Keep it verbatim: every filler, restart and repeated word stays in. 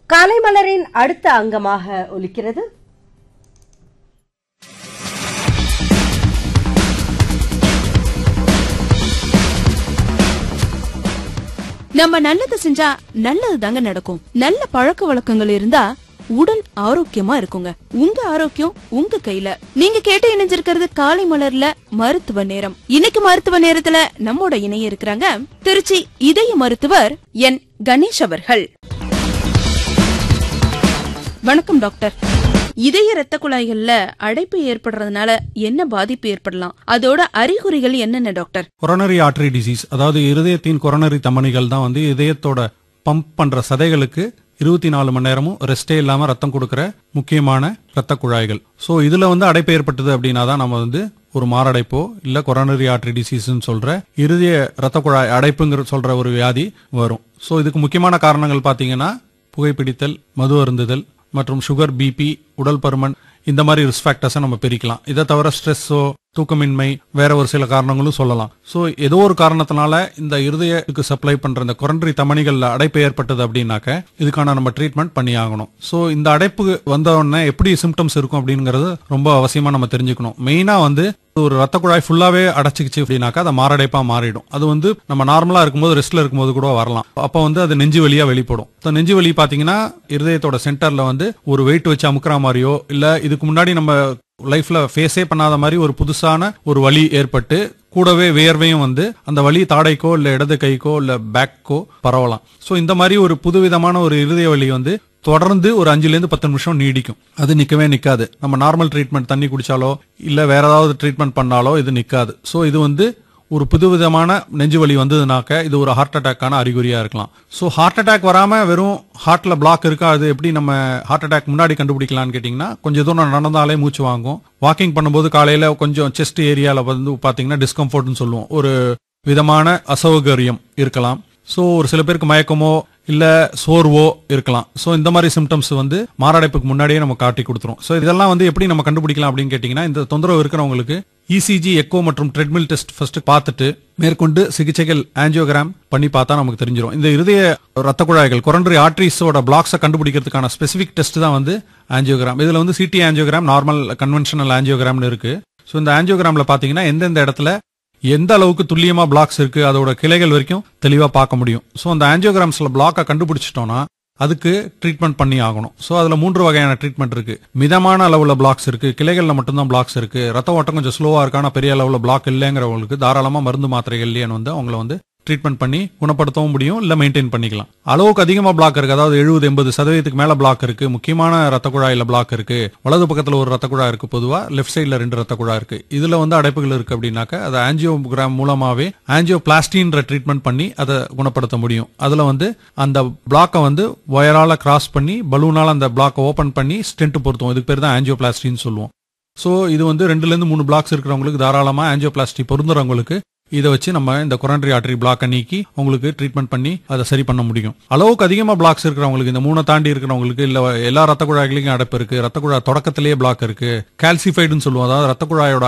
காலை மலரின் அடுத்த அங்கமாக ஒலிக்கிறது நம்ம நல்லது செஞ்சா நல்லது தாங்க நடக்கும். நல்ல பழக்க வழக்கங்கள் இருந்தா உடல் ஆரோக்கியமா இருக்குங்க. உங்க ஆரோக்கியம் உங்க கையில. நீங்க கேட்டு இணைஞ்சிருக்கிறது காலை மலர்ல மருத்துவ நேரம். இன்னைக்கு மருத்துவ நேரத்துல நம்மோட இணைய இருக்கிறாங்க திருச்சி இதய மருத்துவர் என் கணேஷ் அவர்கள். வணக்கம் டாக்டர். இதய ரத்த குழாய்கள்ல அடைப்பு ஏற்படுறதுனால என்ன பாதிப்பு ஏற்படலாம், அதோட அறிகுறிகள் என்னென்ன டாக்டர்? கொரோனரி ஆர்டரி டிசீஸ், அதாவது இருதயத்தின் கொரோனரி தமனிகள் தான் வந்து இதயத்தோட பம்ப் பண்ற சதைகளுக்கு இருபத்தி நாலு மணி நேரமும் ரெஸ்டே இல்லாம ரத்தம் கொடுக்கற முக்கியமான ரத்த குழாய்கள். சோ இதுல வந்து அடைப்பு ஏற்பட்டது அப்படின்னா தான் நம்ம வந்து ஒரு மாரடைப்போ இல்ல கொரோனரி ஆர்டரி டிசீஸ் சொல்ற இருதய ரத்த குழாய் அடைப்புங்கிற சொல்ற ஒரு வியாதி வரும். சோ இதுக்கு முக்கியமான காரணங்கள் பாத்தீங்கன்னா புகைப்பிடித்தல், மது அருந்துதல் மற்றும் சுகர், பிபி, உடல் பருமன், இந்த மாதிரி ரிஸ்க் ஃபேக்டர்ஸை நம்ம பிரிக்கலாம். இதை தவிர ஸ்ட்ரெஸ்ஸோ, தூக்கமின்மை, வேற ஒரு சில காரணங்களும் சொல்லலாம். சோ ஏதோ ஒரு காரணத்தினால இந்த இருதயத்துக்கு சப்ளை பண்ற இந்த கொரோனரி தமனிகள்ல அடைப்பு ஏற்பட்டது அப்படின்னாக்க இதுக்கான நம்ம ட்ரீட்மெண்ட் பண்ணி ஆகணும். சோ இந்த அடைப்பு வந்த உடனே எப்படி சிம்டம்ஸ் இருக்கும் அப்படிங்கறது ரொம்ப அவசியமா நம்ம தெரிஞ்சுக்கணும். மெயினா வந்து ஒரு ரத்த குழாய் ஃபுல்லாவே அடைச்சிக்கிச்சு அப்படின்னாக்கா அது மாரடைப்பா மாறிடும். அது வந்து நம்ம நார்மலா இருக்கும்போது ரெஸ்ட்ல இருக்கும்போது கூட வரலாம். அப்ப வந்து அது நெஞ்சு வலியா வெளிப்படும். நெஞ்சு வலி பாத்தீங்கன்னா இருதயத்தோட சென்டர்ல வந்து ஒரு வெயிட் வச்சு அமுக்குற மாதிரியோ இல்ல இதுக்கு முன்னாடி நம்ம லைஃப்ல ஃபேஸே பண்ணாத மாதிரி ஒரு புதுசான ஒரு வலி ஏற்பட்டு கூடவே வேர்வையும் வந்து அந்த வலி தாடைக்கோ இல்ல இடது கைக்கோ இல்ல பேக்கோ பரவலாம். சோ இந்த மாதிரி ஒரு புதுவிதமான ஒரு இருதய வலி வந்து தொடர்ந்து ஒரு அஞ்சுல இருந்து பத்து நிமிஷம் நீடிக்கும். அது நிக்கவே நிக்காது. நம்ம நார்மல் ட்ரீட்மெண்ட் தண்ணி குடிச்சாலோ இல்ல வேற ஏதாவது ட்ரீட்மெண்ட் பண்ணாலோ இது நிக்காது. சோ இது வந்து ஒரு புதுவிதமான நெஞ்சு வலி வந்ததுனாக்க இது ஒரு ஹார்ட் அட்டாக்கான அறிகுறியா இருக்கலாம். சோ ஹார்ட் அட்டாக் வராம வெறும் ஹார்ட்ல பிளாக் இருக்கா, அது எப்படி நம்ம ஹார்ட் அட்டாக் முன்னாடி கண்டுபிடிக்கலாம்னு கேட்டீங்கன்னா கொஞ்சம் தூரம் நடந்தாலே மூச்சு வாங்கும். வாக்கிங் பண்ணும்போது காலையில கொஞ்சம் செஸ்ட் ஏரியால வந்து பாத்தீங்கன்னா டிஸ்கம்ஃபர்ட்னு சொல்லுவோம், ஒரு விதமான அசௌகரியம் இருக்கலாம். சோ ஒரு சில பேருக்கு மயக்கமோ இல்ல சோர்வோ இருக்கலாம். சோ இந்த மாதிரி சிம்டம்ஸ் வந்து மாரடைப்புக்கு முன்னாடியே நம்ம காட்டி கொடுத்துரும். சோ இதெல்லாம் வந்து எப்படி நம்ம கண்டுபிடிக்கலாம் அப்படின்னு கேட்டீங்கன்னா இந்த தொந்தரவு இருக்கிறவங்களுக்கு இசிஜி, எக்கோ மற்றும் ட்ரெட்மில் டெஸ்ட் ஃபர்ஸ்ட் பார்த்துட்டு மேற்கொண்டு சிகிச்சைகள் ஆஞ்சியோகிராம் பண்ணி பார்த்தா நமக்கு தெரிஞ்சிடும். இந்த இருதய ரத்த குழாய்கள் கொரோனரி ஆர்டரிஸோட பிளாக்ஸை கண்டுபிடிக்கிறதுக்கான ஸ்பெசிபிக் டெஸ்ட் தான் வந்து ஆஞ்சியோகிராம். இதுல வந்து சிடி ஆஞ்சியோகிராம், நார்மல் கன்வென்ஷனல் ஆஞ்சியோகிராம்னு இருக்கு. சோ இந்த ஆஞ்சியோகிராம்ல பாத்தீங்கன்னா எந்தெந்த இடத்துல எந்த அளவுக்கு துல்லியமா பிளாக்ஸ் இருக்கு அதோட கிளைகள் வரைக்கும் தெளிவா பார்க்க முடியும். சோ அந்த ஆஞ்சியோகிராம்ஸ்ல பிளாக்கை கண்டுபிடிச்சிட்டோம்னா அதுக்கு ட்ரீட்மெண்ட் பண்ணி ஆகணும். சோ அதுல மூன்று வகையான ட்ரீட்மெண்ட் இருக்கு. மிதமான அளவுல பிளாக்ஸ் இருக்கு, கிளைகள்ல மட்டும்தான் பிளாக்ஸ் இருக்கு, ரத்த ஓட்டம் கொஞ்சம் ஸ்லோவா இருக்கான பெரிய அளவுல பிளாக் இல்லைங்கிறவங்களுக்கு தாராளமா மருந்து மாத்திரைகள்லயே வந்து அவங்கள வந்து ட்ரீட்மெண்ட் பண்ணி குணப்படுத்தவும் முடியும், இல்ல மெயின்டைன் பண்ணிக்கலாம். அளவுக்கு அதிகமா பிளாக் இருக்கு, அதாவது எழுபது எண்பது சதவீதத்துக்கு மேல பிளாக் இருக்கு, முக்கியமான ரத்த குழாயில பிளாக் இருக்கு, வலது பக்கத்துல ஒரு ரத்த குழாய் இருக்கு, பொதுவா லெஃப்ட் சைட்ல ரெண்டு ரத்த குழாய் இருக்கு, இதுல வந்து அடைப்புகள் இருக்கு அப்படின்னாக்க அது ஆஞ்சியோகிராம் மூலமாவே ஆஞ்சியோபிளாஸ்டின்ற ட்ரீட்மெண்ட் பண்ணி அதை குணப்படுத்த முடியும். அதுல வந்து அந்த பிளாக்கை வந்து வயரால கிராஸ் பண்ணி பலூனால அந்த பிளாக்கை ஓபன் பண்ணி ஸ்டென்ட் பொருத்துவோம். இதுக்கு பேர் தான் ஆஞ்சியோபிளாஸ்டின்னு சொல்லுவோம். சோ இது வந்து ரெண்டுல இருந்து மூணு பிளாக்ஸ் இருக்கிறவங்களுக்கு தாராளமா ஆஞ்சியோபிளாஸ்டி பொருந்துறவங்களுக்கு இதை வச்சு நம்ம இந்த கொரோனரி ஆர்டரி பிளாக்கை நீக்கி உங்களுக்கு ட்ரீட்மெண்ட் பண்ணி அதை சரி பண்ண முடியும். அளவுக்கு அதிகமா பிளாக்ஸ் இருக்கிறவங்களுக்கு, இந்த மூணை தாண்டி இருக்கிறவங்களுக்கு, இல்ல எல்லா ரத்த குழாய்களுக்கும் அடைப்பு இருக்கு, ரத்த குழாய் தொடக்கத்திலேயே பிளாக் இருக்கு, கால்சிஃபைடுன்னு சொல்லுவோம், அதாவது ரத்த குழாயோட